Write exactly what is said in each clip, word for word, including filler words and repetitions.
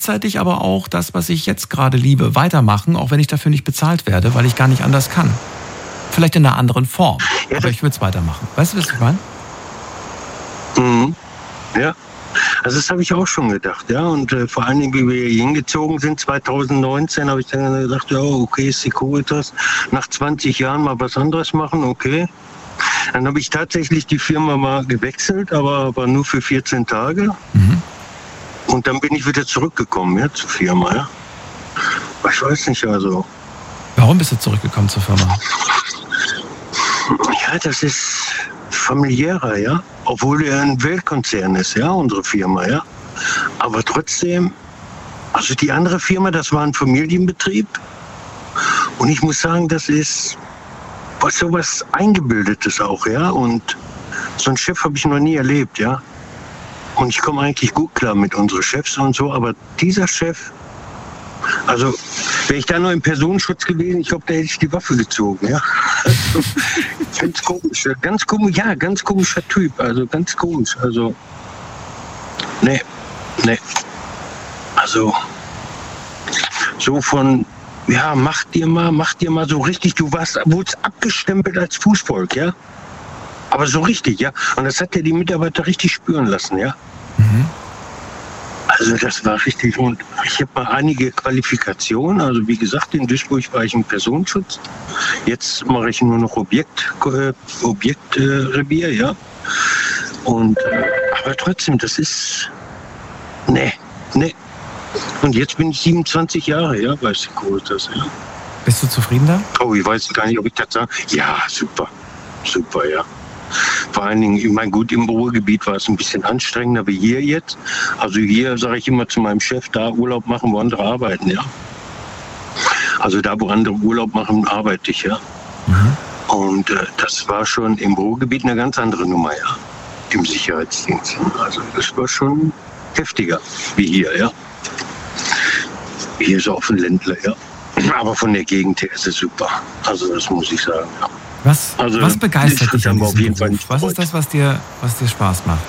gleichzeitig aber auch das, was ich jetzt gerade liebe, weitermachen, auch wenn ich dafür nicht bezahlt werde, weil ich gar nicht anders kann. Vielleicht in einer anderen Form, Ja, aber das- ich würde es weitermachen. Weißt du, was ich meine? Mhm. Ja, also das habe ich auch schon gedacht, ja. Und äh, vor allen Dingen, wie wir hier hingezogen sind, zwanzig neunzehn, habe ich dann gedacht, ja, okay, Securitas, nach zwanzig Jahren mal was anderes machen, okay. Dann habe ich tatsächlich die Firma mal gewechselt, aber, aber nur für vierzehn Tage. Mhm. Und dann bin ich wieder zurückgekommen, ja, zur Firma, ja. Aber ich weiß nicht, also, Warum bist du zurückgekommen zur Firma? ja, das ist familiärer, ja. Obwohl er ein Weltkonzern ist, ja, unsere Firma, ja. Aber trotzdem, also die andere Firma, das war ein Familienbetrieb. Und ich muss sagen, das ist was sowas Eingebildetes auch, ja. Und so einen Chef habe ich noch nie erlebt, ja. Und ich komme eigentlich gut klar mit unseren Chefs und so, aber dieser Chef, also wäre ich da noch im Personenschutz gewesen, ich glaube, da hätte ich die Waffe gezogen, ja. Also, ganz komisch, ganz komisch, ja, ganz komischer Typ, also ganz komisch, also, nee, nee, also, so von, ja, mach dir mal, mach dir mal so richtig, du warst, wurdest abgestempelt als Fußvolk, ja, aber so richtig, ja, und das hat ja die Mitarbeiter richtig spüren lassen, ja. Mhm. Also das war richtig, und ich habe mal einige Qualifikationen, also wie gesagt, in Duisburg war ich im Personenschutz, jetzt mache ich nur noch Objekt, äh, Objektrevier, äh, ja, und, äh, aber trotzdem, das ist, nee, nee, und jetzt bin ich siebenundzwanzig Jahre, ja, bei Securitas, ja. Bist du zufrieden da? Oh, ich weiß gar nicht, ob ich das sage, ja, super, super, ja. Vor allen Dingen, ich meine, gut, im Ruhrgebiet war es ein bisschen anstrengender wie hier jetzt. Also hier sage ich immer zu meinem Chef, da Urlaub machen, wo andere arbeiten, ja. Also da, wo andere Urlaub machen, arbeite ich, ja. Mhm. Und äh, das war schon im Ruhrgebiet eine ganz andere Nummer, ja. Im Sicherheitsdienst. Also das war schon heftiger wie hier, ja. Hier ist auch ein Ländler, ja. Aber von der Gegend her ist es super. Also das muss ich sagen, ja. Was, Also, was begeistert das dich an haben wir auf diesem jeden Fall Beruf? nicht Was ist gefreut. das, was dir, was dir Spaß macht?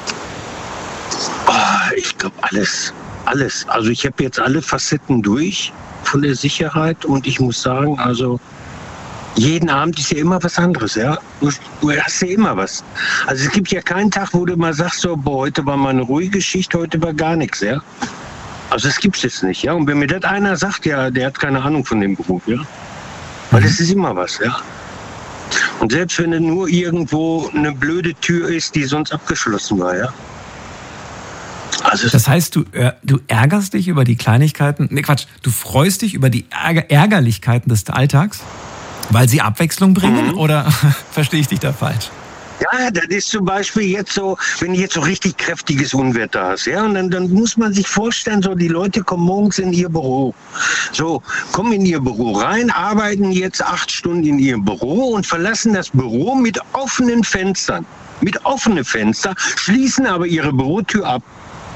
Ah, ich glaube alles, alles. Also ich habe jetzt alle Facetten durch von der Sicherheit und ich muss sagen, also jeden Abend ist ja immer was anderes, ja. Du, du hast ja immer was. Also es gibt ja keinen Tag, wo du mal sagst, so, boah, heute war mal eine ruhige Geschichte, heute war gar nichts, ja. Also das gibt's jetzt nicht, ja. Und wenn mir das einer sagt, ja, der hat keine Ahnung von dem Beruf, ja. Weil es ist immer was, ja. Und selbst wenn es nur irgendwo eine blöde Tür ist, die sonst abgeschlossen war, ja. Also Das heißt, du, äh, du ärgerst dich über die Kleinigkeiten, ne Quatsch, du freust dich über die Ärger, Ärgerlichkeiten des Alltags, weil sie Abwechslung bringen, Mhm. oder verstehe ich dich da falsch? ja, das ist zum Beispiel jetzt so, wenn du jetzt so richtig kräftiges Unwetter hast, ja, und dann, dann muss man sich vorstellen, so die Leute kommen morgens in ihr Büro, so, kommen in ihr Büro rein, arbeiten jetzt acht Stunden in ihrem Büro und verlassen das Büro mit offenen Fenstern, mit offenen Fenstern, schließen aber ihre Bürotür ab.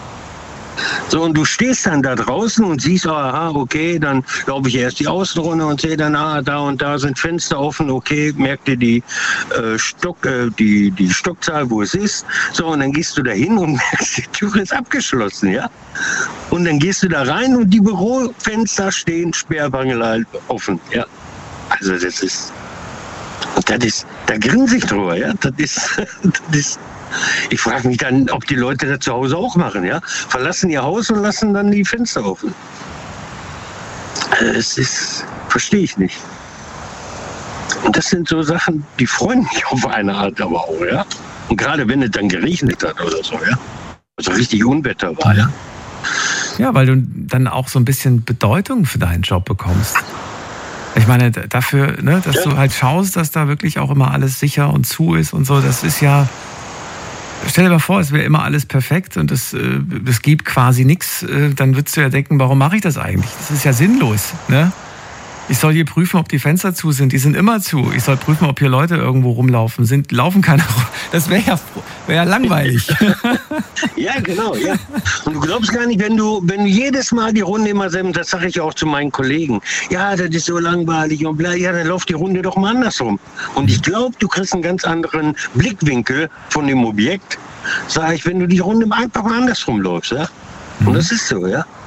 So, und du stehst dann da draußen und siehst, oh, aha, okay, dann laufe ich erst die Außenrunde und sehe dann, ah, da und da sind Fenster offen, okay, merk dir die, äh, Stock, äh, die, die Stockzahl, wo es ist. So, und dann gehst du da hin und merkst, die Tür ist abgeschlossen, ja. Und dann gehst du da rein und die Bürofenster stehen sperrbangelal offen, ja. Also das ist, und das ist, da grinse ich drüber, ja. Das ist, das ist, ich frage mich dann, ob die Leute das zu Hause auch machen, ja? Verlassen ihr Haus und lassen dann die Fenster offen. Also es ist, verstehe ich nicht. Und das sind so Sachen, die freuen mich auf eine Art aber auch, ja? Und gerade wenn es dann geregnet hat oder so, ja? Also richtig Unwetter war, ja? Ja, weil du dann auch so ein bisschen Bedeutung für deinen Job bekommst. Ich meine, dafür, ne, dass Ja. du halt schaust, dass da wirklich auch immer alles sicher und zu ist und so, das ist ja... Stell dir mal vor, es wäre immer alles perfekt und es, äh, es gibt quasi nichts, äh, dann würdest du ja denken, warum mache ich das eigentlich? Das ist ja sinnlos, ne? Ich soll hier prüfen, ob die Fenster zu sind. Die sind immer zu. Ich soll prüfen, ob hier Leute irgendwo rumlaufen. Sind, laufen keine rum. Das wäre ja, wär ja langweilig. Ja, genau, ja. Und du glaubst gar nicht, wenn du, wenn du jedes Mal die Runde immer selber, das sage ich auch zu meinen Kollegen, ja, das ist so langweilig und bla, ja, dann läuft die Runde doch mal andersrum. Und ich glaube, du kriegst einen ganz anderen Blickwinkel von dem Objekt, sage ich, wenn du die Runde einfach mal andersrum läufst, ja. Und das ist so, ja.